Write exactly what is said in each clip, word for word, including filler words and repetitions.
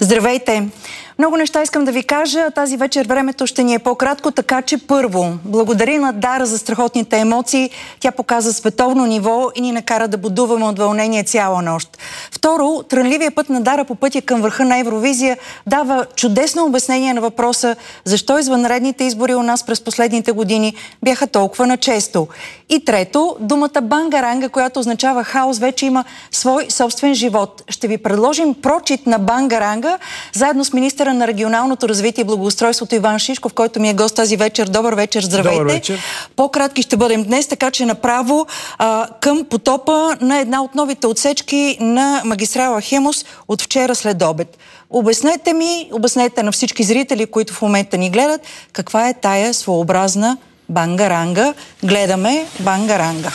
Здравейте! Много неща искам да ви кажа. Тази вечер времето ще ни е по-кратко, така че първо, благодаря на Дара за страхотните емоции. Тя показа световно ниво и ни накара да будуваме от вълнение цяла нощ. Второ, трънливия път на Дара по пътя към върха на Евровизия дава чудесно обяснение на въпроса защо извънредните избори у нас през последните години бяха толкова начесто. И трето, думата бангаранга, която означава хаос, вече има свой собствен живот. Ще ви предложим прочит на бангаранга, заедно с министъра на регионалното развитие и благоустройството Иван Шишков, който ми е гост тази вечер. Добър вечер, здравейте. Добър вечер. По-кратки ще бъдем днес, така че направо а, към потопа на една от новите отсечки на магистрала Хемус от вчера след обед. Обяснете ми, обяснете на всички зрители, които в момента ни гледат, каква е тая своеобразна бангаранга. Гледаме бангаранга.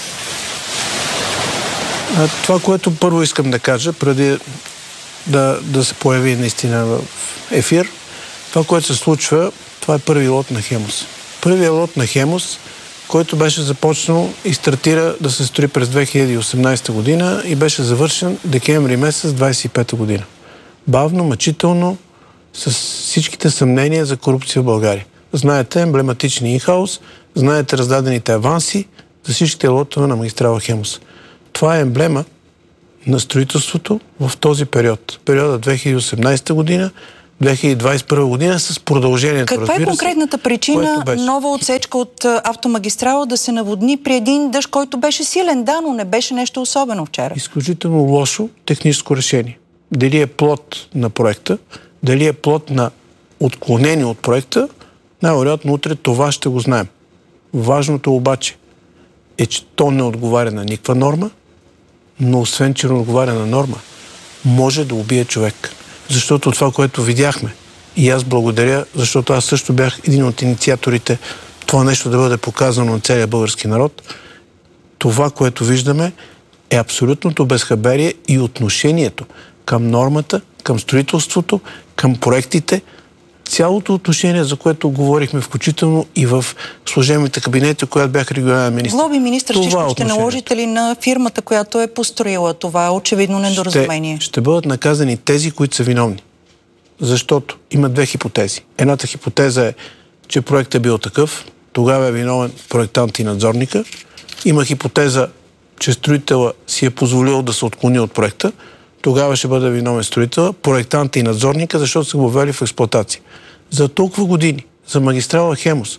А, това, което първо искам да кажа, преди да, да се появи наистина в ефир, това, което се случва, това е първи лот на Хемус. Първият лот на Хемус, който беше започнал и стартира да се строи през две хиляди и осемнадесета година и беше завършен декември месец двадесет и пета година. Бавно, мъчително, с всичките съмнения за корупция в България. Знаете емблематични инхаус, знаете раздадените аванси за всичките лотове на магистрала Хемус. Това е емблема на строителството в този период. Периода две хиляди и осемнадесета година, две хиляди двадесет и първа година с продължението. Каква е конкретната причина нова отсечка от автомагистрала да се наводни при един дъжд, който беше силен? Да, но не беше нещо особено вчера. Изключително лошо техническо решение. Дали е плод на проекта, дали е плод на отклонение от проекта, най-вероятно утре това ще го знаем. Важното обаче е, че то не отговаря на никаква норма, но освен, че не отговаря на норма, може да убие човек. Защото това, което видяхме, и аз благодаря, защото аз също бях един от инициаторите това нещо да бъде показано на целия български народ, това, което виждаме, е абсолютното безхаберие и отношението към нормата, към строителството, към проектите, цялото отношение, за което говорихме включително и в служебните кабинети, която бях регионален министър. Глоби министър Шишков, ще наложите ли на фирмата, която е построила това очевидно недоразумение? Ще, ще бъдат наказани тези, които са виновни. Защото има две хипотези. Едната хипотеза е, че проектът е бил такъв, тогава е виновен проектант и надзорника. Има хипотеза, че строителя си е позволил да се отклони от проекта, тогава ще бъде виновен строителя, проектанта и надзорника, защото са го ввели в експлоатация. За толкова години за магистрала Хемус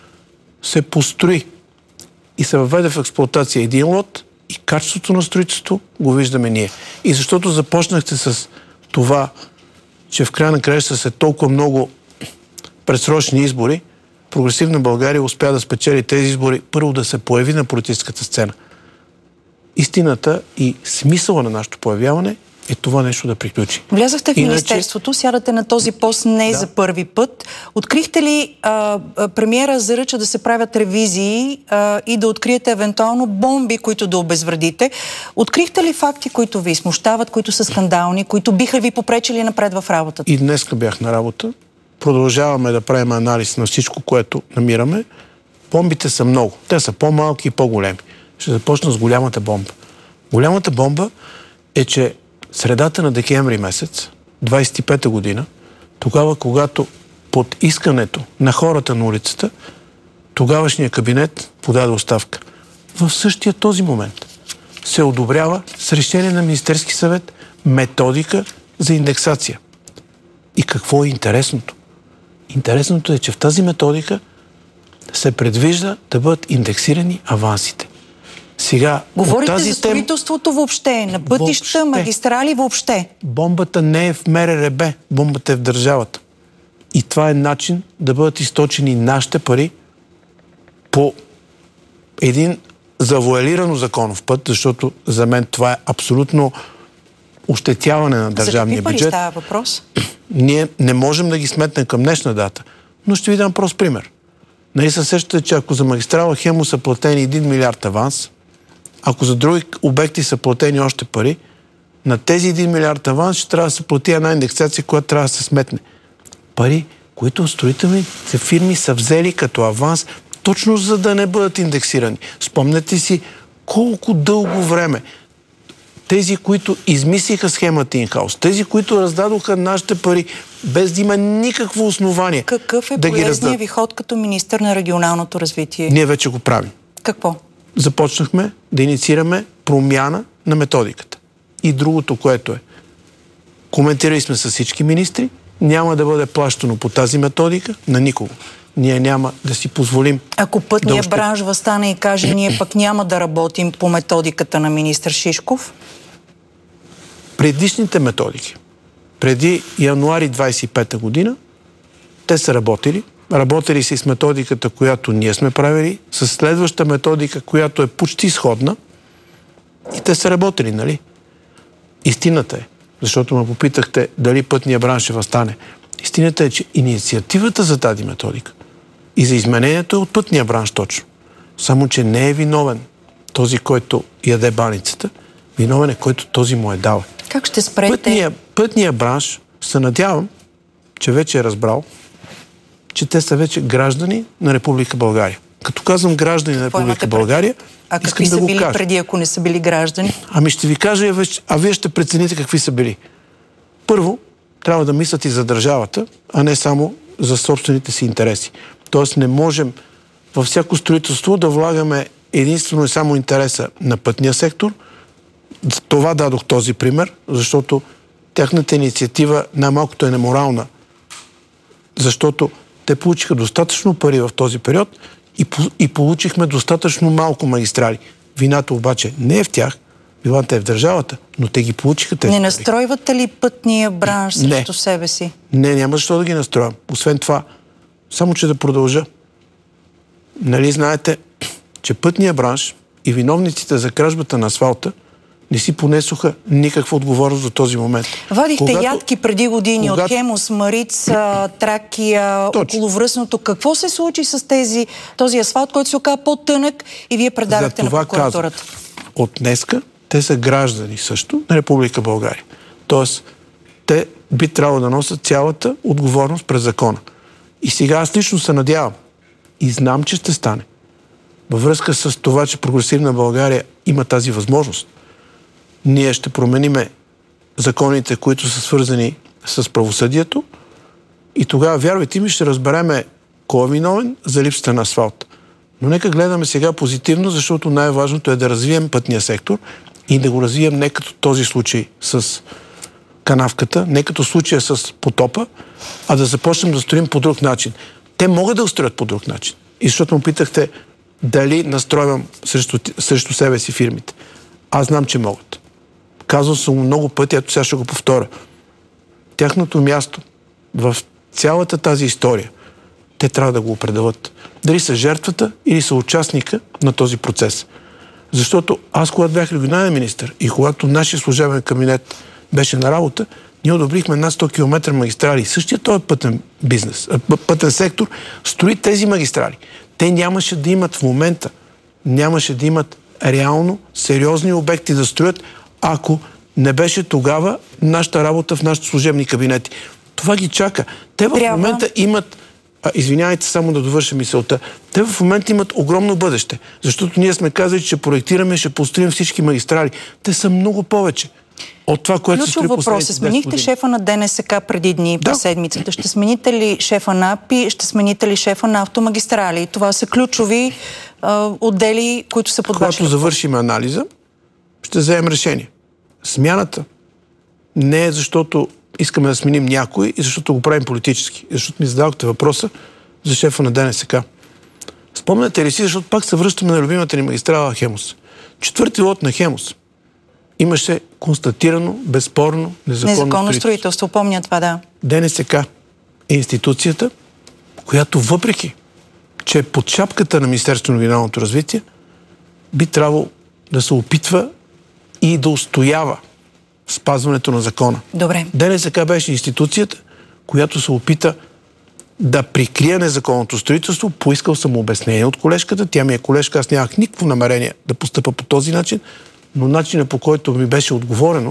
се построи и се въведе в експлоатация един лот и качеството на строителство го виждаме ние. И защото започнахте с това, че в края на краищата са толкова много предсрочни избори, Прогресивна България успя да спечели тези избори, първо да се появи на политическата сцена. Истината и смисъла на нашето появяване е това нещо да приключи. Влязахте в Иначе... Министерството, сядате на този пост не да. за първи път. Открихте ли а, а, премиера заръча да се правят ревизии а, и да откриете евентуално бомби, които да обезвредите? Открихте ли факти, които ви смущават, които са скандални, които биха ви попречили напред в работата? И днеска бях на работа. Продължаваме да правим анализ на всичко, което намираме. Бомбите са много. Те са по-малки и по-големи. Ще започна с голямата бомба. Голямата бомба е, че средата на декември месец, двадесет и пета година, тогава, когато под искането на хората на улицата, тогавашният кабинет подаде оставка. В същия този момент се одобрява с решение на Министерски съвет методика за индексация. И какво е интересното? Интересното е, че в тази методика се предвижда да бъдат индексирани авансите. Сега, говорите тази за строителството тем... въобще, на пътища, въобще. магистрали въобще. Бомбата не е в МРРБ, бомбата е в държавата. И това е начин да бъдат източени нашите пари по един завуалирано законов път, защото за мен това е абсолютно ощетяване на държавния бюджет. За какви пари става въпрос? Ние не можем да ги сметнем към днешна дата, но ще ви дам прост пример. Нали се сещате, че ако за магистрала Хемус са платени един милиард аванс, ако за други обекти са платени още пари, на тези един милиард аванс ще трябва да се плати една индексация, която трябва да се сметне. Пари, които строителните фирми са взели като аванс, точно за да не бъдат индексирани. Спомнете си колко дълго време тези, които измислиха схемата инхаус, тези, които раздадоха нашите пари, без да има никакво основание. Какъв е да полезният ви ход като министър на регионалното развитие? Ние вече го правим. Какво? Започнахме да инициираме промяна на методиката. И другото, което е, коментирали сме с всички министри, няма да бъде плащано по тази методика на никого. Ние няма да си позволим... Ако пътния да бранш възстане и каже, ние пък няма да работим по методиката на министър Шишков? Предишните методики, преди януари двадесет и пета година, те са работили. Работили си с методиката, която ние сме правили, с следваща методика, която е почти сходна. И те са работили, нали? Истината е, защото ме попитахте дали пътния бранш ще възстане. Истината е, че инициативата за тази методика и за изменението е от пътния бранш точно. Само, че не е виновен този, който яде баницата, виновен е, който този му е дал. Как ще спрете? Пътния, пътния бранш, се надявам, че вече е разбрал, че те са вече граждани на Република България. Като казвам граждани на Република България, а какви искам са да били го кажа. преди, ако не са били граждани? Ами ще ви кажа, а вие ще прецените какви са били. Първо, трябва да мислят и за държавата, а не само за собствените си интереси. Тоест не можем във всяко строителство да влагаме единствено и само интереса на пътния сектор. Това дадох този пример, защото тяхната инициатива най-малкото е неморална, защото те получиха достатъчно пари в този период и, и получихме достатъчно малко магистрали. Вината обаче не е в тях, вината е в държавата, но те ги получиха тези Не пари. настройвате ли пътния бранш срещу себе си? Не, няма защо да ги настроям. Освен това, само че да продължа. Нали знаете, че пътния бранш и виновниците за кражбата на асфалта не си понесоха никаква отговорност до този момент. Вадихте когато, ядки преди години когато, от Хемус, Марица, Тракия, околовръстното. Какво се случи с тези, този асфалт, който се оказа по-тънък и вие предадахте на прокуратурата? От днеска те са граждани също на Република България. Тоест, те би трябвало да носят цялата отговорност през закона. И сега аз лично се надявам и знам, че ще стане. Във връзка с това, че Прогресивна България има тази възможност, ние ще промениме законите, които са свързани с правосъдието и тогава, вярвайте ми, ще разбереме кой е виновен за липсата на асфалт. Но нека гледаме сега позитивно, защото най-важното е да развием пътния сектор и да го развием не като този случай с канавката, не като случая с потопа, а да започнем да строим по друг начин. Те могат да устроят по друг начин. И защото му питахте дали настройвам срещу, срещу себе си фирмите. Аз знам, че могат. Казвал съм много пъти, ето сега ще го повторя. Тяхното място в цялата тази история, те трябва да го определят. Дали са жертвата или са участника на този процес. Защото аз, когато бях регионален министър и когато нашия служебен кабинет беше на работа, ние одобрихме над сто километра магистрали. Същия този пътен бизнес, пътен сектор строи тези магистрали. Те нямаше да имат в момента, нямаше да имат реално сериозни обекти да строят, ако не беше тогава нашата работа в нашите служебни кабинети. Това ги чака. Те в Трябва. момента имат, а, извинявайте само да довърша мисълта, те в момента имат огромно бъдеще, защото ние сме казали, че ще ще построим всички магистрали. Те са много повече от това, което се строи последните последните десет години. Сменихте шефа на ДНСК преди дни, да. през седмицата. Ще смените ли шефа на АПИ, ще смените ли шефа на автомагистрали? Това са ключови а, отдели, които са под ваша. Когато завършим анализа, ще вземем решение. Смяната не е защото искаме да сменим някой и защото го правим политически. Защото ми зададохте въпроса за шефа на ДНСК. Спомняте ли си, защото пак се връщаме на любимата ни магистрала Хемус. Четвърти лот на Хемус имаше констатирано, безспорно, незаконно, незаконно строителство. Помня това, да. ДНСК е институцията, която въпреки, че е под шапката на Министерството на регионалното развитие, би трябвало да се опитва и да устоява спазването на закона. Добре. ДНСК беше институцията, която се опита да прикрие незаконното строителство. Поискал съм обяснение от колежката. Тя ми е колежка, аз нямах никакво намерение да постъпа по този начин, но начинът, по който ми беше отговорено,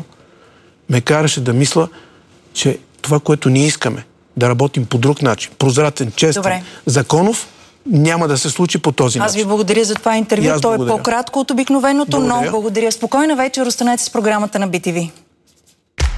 ме караше да мисля, че това, което ние искаме, да работим по друг начин, прозрачен, честен, Добре. законов, няма да се случи по този начин. Аз ви благодаря за това интервю. То е по-кратко от обикновеното, но благодаря. Спокойна вечер, останете с програмата на Би Ти Ви.